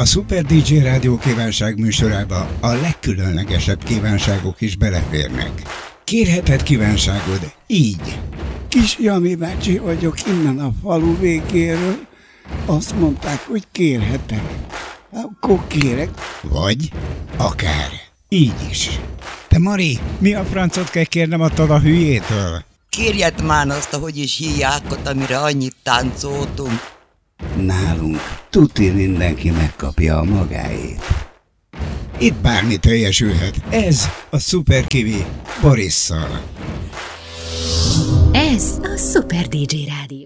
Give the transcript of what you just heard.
A Super DJ Rádió kívánság műsorába a legkülönlegesebb kívánságok is beleférnek. Kérheted kívánságod így. Kis Jami bácsi vagyok innen a falu végéről. Azt mondták, hogy kérhetek. Akkor kérek. Vagy akár így is. Te Mari, mi a francot kell kérnem attól a hülyétől? Kérjed már azt, ahogy is híjákot, amire annyit táncoltunk. Nálunk tuti mindenki megkapja a magáét. Itt bármi teljesülhet. Ez a Super Kiwi Borisszal. Ez a Super DJ Rádió.